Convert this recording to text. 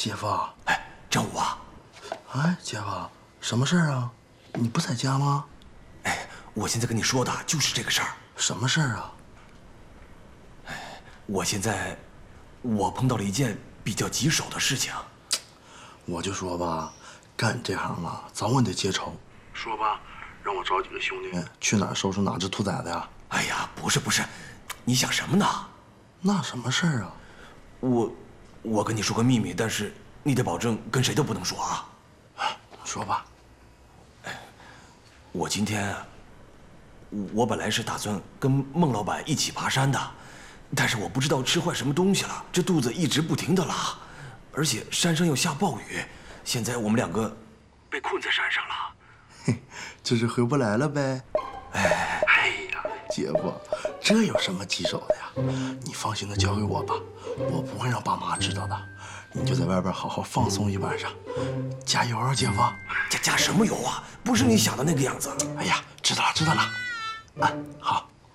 姐夫， 哎，正午啊！ 哎，姐夫，什么事儿啊？你不在家吗？ 哎，我现在跟你说的就是这个事儿。 什么事儿啊？ 我碰到了一件比较棘手的事情。 我就说吧，干这行了，早晚得结仇。说吧，让我找几个兄弟去哪儿收拾哪只兔崽子呀？ 哎呀，不是，你想什么呢？ 那什么事儿啊？ 我跟你说个秘密，但是你得保证跟谁都不能说啊。 说吧。 我今天，我本来是打算跟孟老板一起爬山的，但是我不知道吃坏什么东西了，这肚子一直不停的拉，而且山上又下暴雨，现在我们两个被困在山上了。 嘿，这是回不来了呗。哎呀，姐夫，这有什么棘手的呀？你放心的交给我吧，我不会让爸妈知道的。你就在外边好好放松一晚上，加油啊，姐夫！ 加什么油啊？不是你想的那个样子。 哎呀，知道了。啊，好。